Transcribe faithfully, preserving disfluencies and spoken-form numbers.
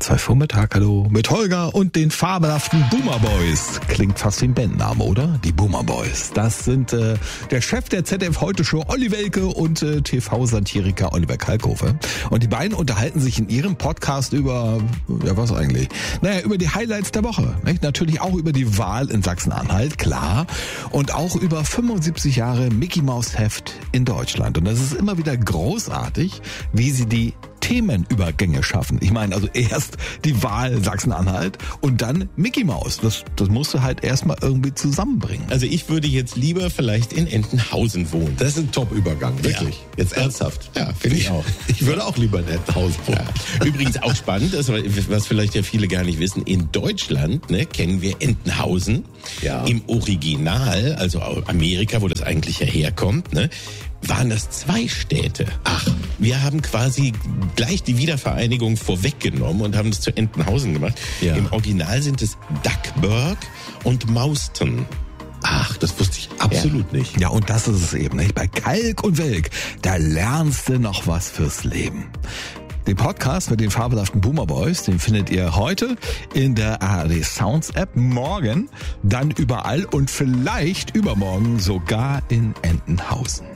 zwei Vormittag, hallo, mit Holger und den fabelhaften Boomer Boys. Klingt fast wie ein Bandname, oder? Die Boomer Boys. Das sind äh, der Chef der Z D F-Heute-Show, Olli Welke, und äh, T V-Satiriker Oliver Kalkofe. Und die beiden unterhalten sich in ihrem Podcast über, ja was eigentlich? Naja, über die Highlights der Woche. Nicht? Natürlich auch über die Wahl in Sachsen-Anhalt, klar. Und auch über fünfundsiebzig Jahre Mickey Maus Heft in Deutschland. Und das ist immer wieder großartig, wie sie die Themenübergänge schaffen. Ich meine, also erst die Wahl Sachsen-Anhalt und dann Mickey Maus. Das, das musst du halt erstmal irgendwie zusammenbringen. Also ich würde jetzt lieber vielleicht in Entenhausen wohnen. Das ist ein Top-Übergang, wirklich. Ja. Jetzt ernsthaft. Ja, finde ich, ich auch. Ich würde auch lieber in Entenhausen wohnen. Ja. Übrigens auch spannend ist, was vielleicht ja viele gar nicht wissen, in Deutschland ne, kennen wir Entenhausen ja. im Original, also Amerika, wo das eigentlich ja herkommt, ne, waren das zwei Städte. Ach, wir haben quasi gleich die Wiedervereinigung vorweggenommen und haben das zu Entenhausen gemacht. Ja. Im Original sind es Duckburg und Mauston. Ach, das wusste ich absolut ja. nicht. Ja, und das ist es eben, nicht? Bei Kalk und Welk, da lernst du noch was fürs Leben. Den Podcast mit den fabelhaften Boomer Boys, den findet ihr heute in der A R D Sounds App, morgen dann überall und vielleicht übermorgen sogar in Entenhausen.